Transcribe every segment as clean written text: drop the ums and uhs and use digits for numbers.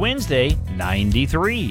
Wednesday, 93.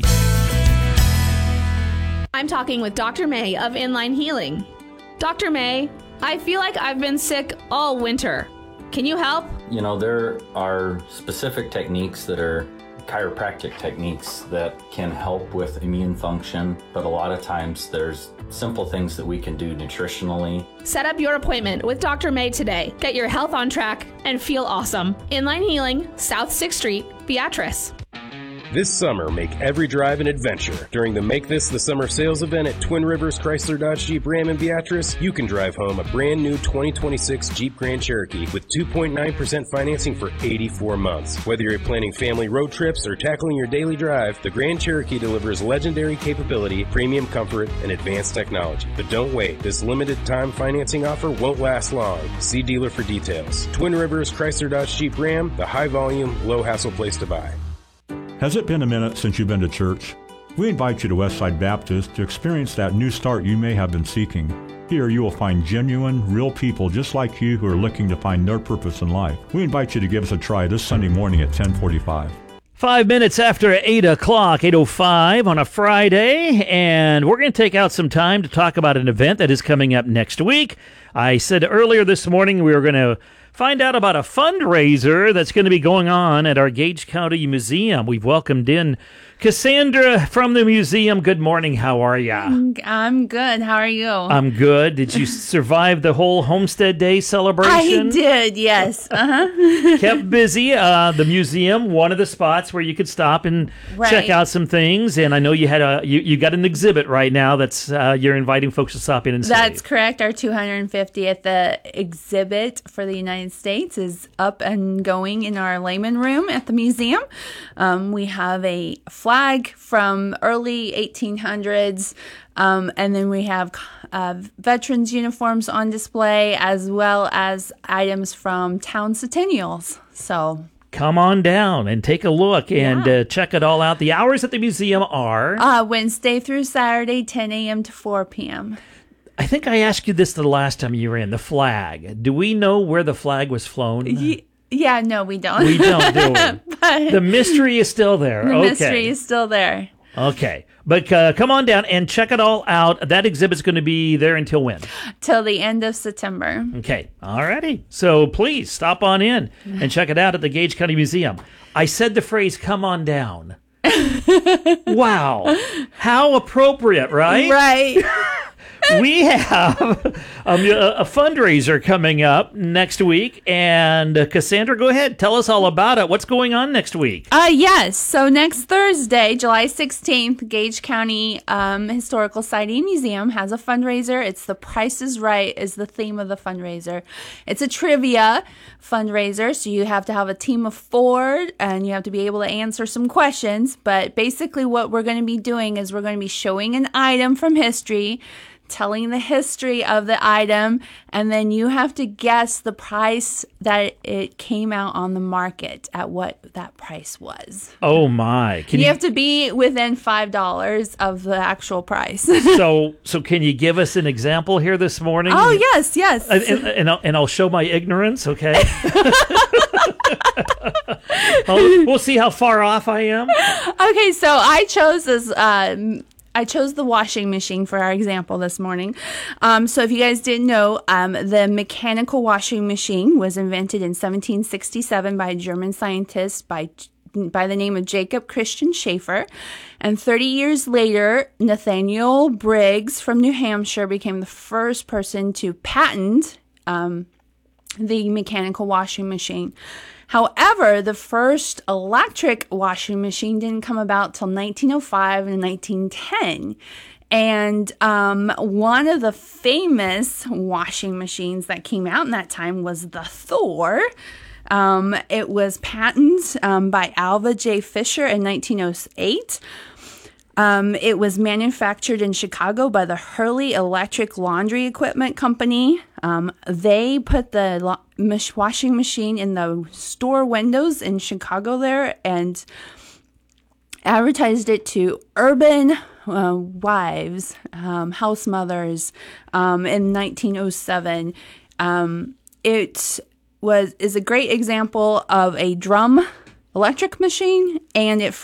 I'm talking with Dr. May of Inline Healing. Dr. May, I feel like I've been sick all winter. Can you help? You know, there are specific techniques that are chiropractic techniques that can help with immune function, but a lot of times there's simple things that we can do nutritionally. Set up your appointment with Dr. May today. Get your health on track and feel awesome. Inline Healing, South 6th Street, Beatrice. This summer, make every drive an adventure. During the Make This the Summer sales event at Twin Rivers Chrysler Dodge Jeep Ram in Beatrice, you can drive home a brand new 2026 Jeep Grand Cherokee with 2.9% financing for 84 months. Whether you're planning family road trips or tackling your daily drive, the Grand Cherokee delivers legendary capability, premium comfort, and advanced technology. But don't wait. This limited time financing offer won't last long. See dealer for details. Twin Rivers Chrysler Dodge Jeep Ram, the high volume, low hassle place to buy. Has it been a minute since you've been to church? We invite you to Westside Baptist to experience that new start you may have been seeking. Here you will find genuine, real people just like you who are looking to find their purpose in life. We invite you to give us a try this Sunday morning at 10:45. 5 minutes after 8 o'clock, 8:05 on a Friday, and we're going to take out some time to talk about an event that is coming up next week. I said earlier this morning we were going to find out about a fundraiser that's going to be going on at our Gage County Museum. We've welcomed in Cassandra from the museum. Good morning. How are ya? I'm good. How are you? I'm good. Did you survive the whole Homestead Day celebration? I did, yes. Uh-huh. Kept busy. The museum, one of the spots where you could stop and check out some things. And I know you had you got an exhibit right now that's you're inviting folks to stop in and see. That's correct. Our 250th exhibit for the United States is up and going in our layman room at the museum. We have a flag from early 1800s, and then we have veterans' uniforms on display, as well as items from town centennials. So come on down and take a look and check it all out. The hours at the museum are? Wednesday through Saturday, 10 a.m. to 4 p.m. I think I asked you this the last time you were in, the flag. Do we know where the flag was flown? Yeah, no, we don't. We don't, do we? But the mystery is still there. The mystery is still there. Okay. But come on down and check it all out. That exhibit's going to be there until when? Till the end of September. Okay. All righty. So please stop on in and check it out at the Gage County Museum. I said the phrase, come on down. Wow. How appropriate, right? Right. We have a fundraiser coming up next week, and Cassandra, go ahead. Tell us all about it. What's going on next week? Yes. So next Thursday, July 16th, Gage County Historical Society Museum has a fundraiser. It's The Price is Right is the theme of the fundraiser. It's a trivia fundraiser, so you have to have a team of 4, and you have to be able to answer some questions. But basically what we're going to be doing is we're going to be showing an item from history, telling the history of the item, and then you have to guess the price that it came out on the market at, what that price was. Oh my. You have to be within $5 of the actual price. So can you give us an example here this morning? Oh, yes. And I'll show my ignorance, okay? We'll see how far off I am. Okay, so I chose the washing machine for our example this morning. So if you guys didn't know, the mechanical washing machine was invented in 1767 by a German scientist by the name of Jacob Christian Schaefer. And 30 years later, Nathaniel Briggs from New Hampshire became the first person to patent the mechanical washing machine. However, the first electric washing machine didn't come about till 1905 and 1910. And one of the famous washing machines that came out in that time was the Thor. It was patented by Alva J. Fisher in 1908. It was manufactured in Chicago by the Hurley Electric Laundry Equipment Company. They put the washing machine in the store windows in Chicago there and advertised it to urban wives, house mothers in 1907. It is a great example of a drum electric machine, and it